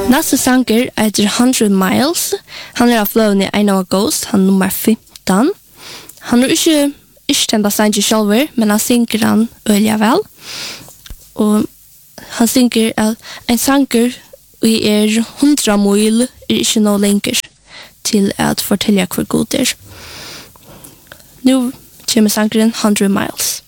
Nästa sanger heter 100 Miles. Han av flowne I Know a Ghost, han nummer 15. Han ikke den sanger själver, men han synger han öliga väl. Och han synger en sanger vi 100 mil ikke no längre till att fortälja hur god det är. Nu kommer sangeren 100 Miles.